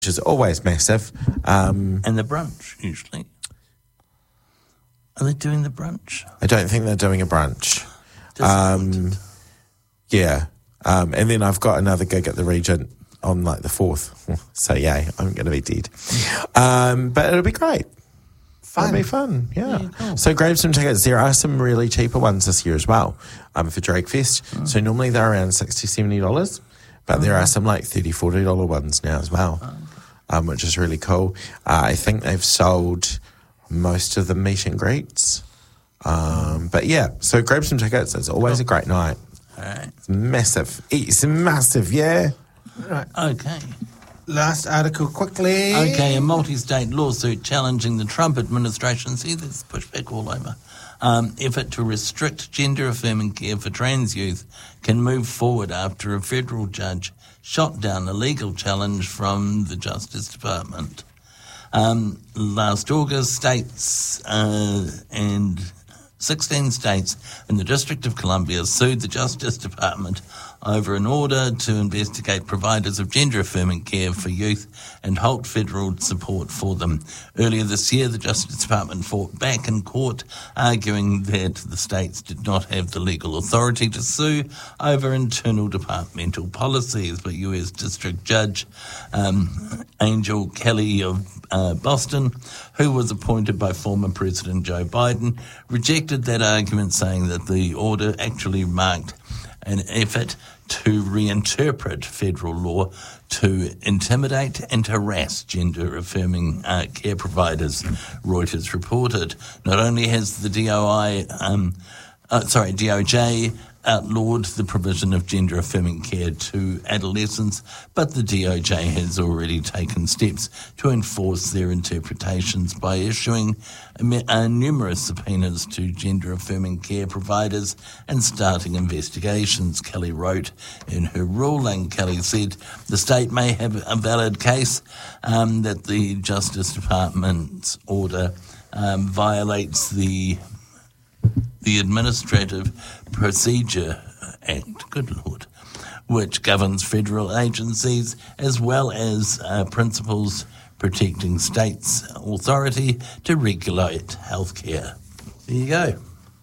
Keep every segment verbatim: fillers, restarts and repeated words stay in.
is always massive. Um, and the brunch, usually. Are they doing the brunch? I don't think they're doing a brunch. Um, yeah. Um, and then I've got another gig at the Regent on like the fourth. So, yeah, I'm going to be dead. Um, but it'll be great. Fun. It'll be fun, yeah. yeah cool. So grab some tickets. There are some really cheaper ones this year as well um, for Drake Fest. Mm. So normally they're around sixty dollars, seventy dollars, but mm. there are some like thirty dollars, forty dollars ones now as well, mm. um, which is really cool. Uh, I think they've sold most of the meet and greets. Um, but yeah, so grab some tickets. It's always cool. a great night. All right. It's massive. It's massive, yeah. Right. Okay. Last article quickly. Okay, a multi-state lawsuit challenging the Trump administration, see there's pushback all over, um, effort to restrict gender-affirming care for trans youth can move forward after a federal judge shot down a legal challenge from the Justice Department. Um, last August, states uh, and sixteen states and the District of Columbia sued the Justice Department over an order to investigate providers of gender-affirming care for youth and halt federal support for them. Earlier this year, the Justice Department fought back in court, arguing that the states did not have the legal authority to sue over internal departmental policies. But U S District Judge um, Angel Kelly of uh, Boston, who was appointed by former President Joe Biden, rejected that argument, saying that the order actually marked an effort to reinterpret federal law to intimidate and harass gender-affirming uh, care providers, Reuters reported. Not only has the D O I, um, uh, sorry, D O J outlawed the provision of gender-affirming care to adolescents, but the D O J has already taken steps to enforce their interpretations by issuing uh, numerous subpoenas to gender-affirming care providers and starting investigations, Kelly wrote in her ruling. Kelly said the state may have a valid case um, that the Justice Department's order um, violates the the Administrative Procedure Act, good Lord, which governs federal agencies as well as uh, principles protecting states' authority to regulate healthcare. There you go.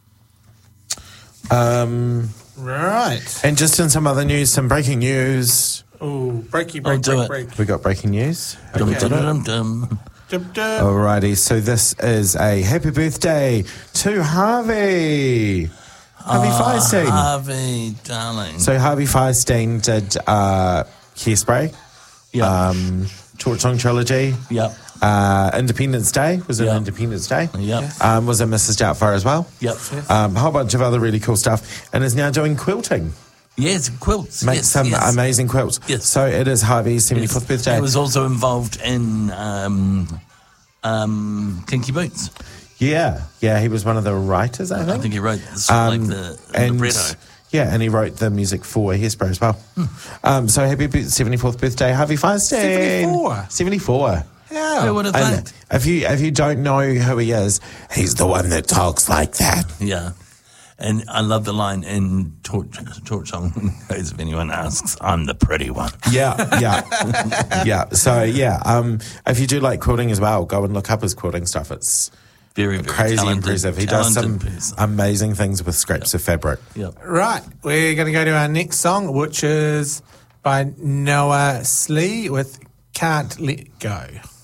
Um, right. And just in some other news, some breaking news. Oh, breaky, break, I'll do break, it. break. We got breaking news. Dum, Okay. dum, dum, dum. Dum, dum. Alrighty, so this is a happy birthday to Harvey. Harvey Oh, Fierstein. Harvey, darling. So Harvey Fierstein did uh, Hairspray, Yep. um, Torch Song Trilogy, Yep. uh, Independence Day, was it Yep. Independence Day? Yep. Um, was it Missus Doubtfire as well? Yep. Um, a whole bunch of other really cool stuff, and is now doing quilting. Yes, quilts. Makes yes, some yes. amazing quilts. Yes. So it is Harvey's seventy-fourth birthday. He was also involved in um, um, Kinky Boots. Yeah, yeah, he was one of the writers, I think. I think he wrote the, Um, like the, the and, libretto. yeah, and he wrote the music for Hairspray as well. Hmm. Um, so happy b- seventy-fourth birthday, Harvey Fierstein. seventy-four. seventy-four. Yeah. Who would have And thought? if you if you don't know who he is, he's the one that talks like that. Yeah. And I love the line in Torch, Torch Song, goes, if anyone asks, I'm the pretty one. Yeah, yeah, yeah. So yeah, um, if you do like quilting as well, go and look up his quilting stuff. It's Very, very crazy talented, impressive. He does some talented person. amazing things with scraps of fabric. Yep. Right, we're going to go to our next song, which is by Noah Slee with Can't Let Go.